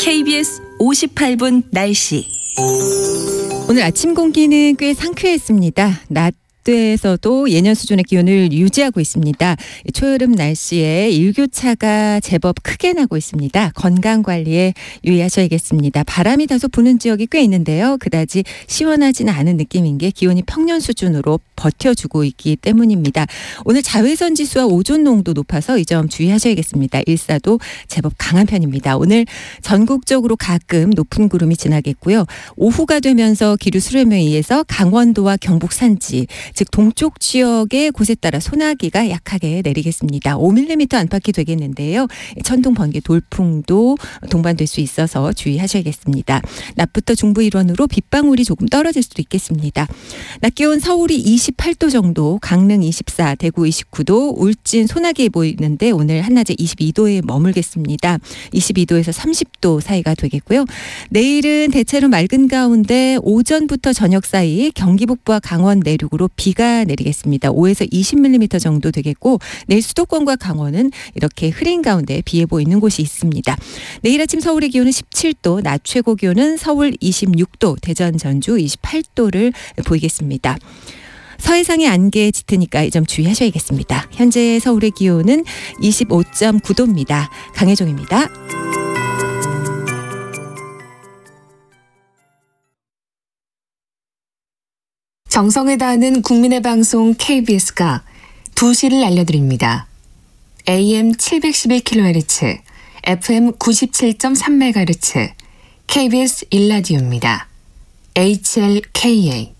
KBS 58분 날씨. 오늘 아침 공기는 꽤 상쾌했습니다. 낮에서도 예년 수준의 기온을 유지하고 있습니다. 초여름 날씨에 일교차가 제법 크게 나고 있습니다. 건강 관리에 유의하셔야겠습니다. 바람이 다소 부는 지역이 꽤 있는데요. 그다지 시원하지는 않은 느낌인 게 기온이 평년 수준으로 버텨주고 있기 때문입니다. 오늘 자외선 지수와 오존 농도 높아서 이 점 주의하셔야겠습니다. 일사도 제법 강한 편입니다. 오늘 전국적으로 가끔 높은 구름이 지나겠고요. 오후가 되면서 기류 수렴에 의해서 강원도와 경북 산지, 즉 동쪽 지역의 곳에 따라 소나기가 약하게 내리겠습니다. 5mm 안팎이 되겠는데요. 천둥, 번개, 돌풍도 동반될 수 있어서 주의하셔야겠습니다. 낮부터 중부 일원으로 빗방울이 조금 떨어질 수도 있겠습니다. 낮 기온 서울이 28도 정도, 강릉 24, 대구 29도, 울진 소나기 보이는데 오늘 한낮에 22도에 머물겠습니다. 22도에서 30도 사이가 되겠고요. 내일은 대체로 맑은 가운데 오전부터 저녁 사이 경기 북부와 강원 내륙으로 비가 내리겠습니다. 5에서 20mm 정도 되겠고 내일 수도권과 강원은 이렇게 흐린 가운데 비 예보 있는 곳이 있습니다. 내일 아침 서울의 기온은 17도, 낮 최고 기온은 서울 26도, 대전 전주 28도를 보이겠습니다. 서해상의 안개에 짙으니까 이 점 주의하셔야겠습니다. 현재 서울의 기온은 25.9도입니다. 강혜종입니다. 정성을 다하는 국민의 방송 KBS가 2시를 알려드립니다. AM 711kHz, FM 97.3MHz, KBS 1라디오입니다. HLKA